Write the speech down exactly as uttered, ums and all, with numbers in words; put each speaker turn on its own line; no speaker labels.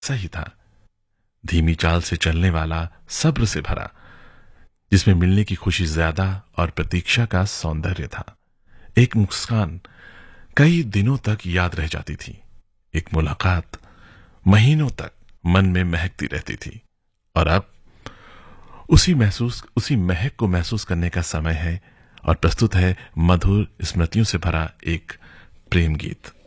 सही था, धीमी चाल से चलने वाला, सब्र से भरा, जिसमें मिलने की खुशी ज्यादा और प्रतीक्षा का सौंदर्य था। एक मुस्कान कई दिनों तक याद रह जाती थी, एक मुलाकात महीनों तक मन में महकती रहती थी। और अब उसी महसूस उसी महक को महसूस करने का समय है, और प्रस्तुत है मधुर स्मृतियों से भरा एक प्रेम गीत।